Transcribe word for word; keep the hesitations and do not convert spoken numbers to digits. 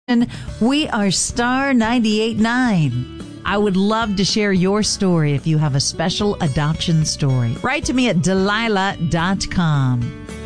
We are Star ninety-eight point nine. I would love to share your story if you have a special adoption story. Write to me at Delilah dot com.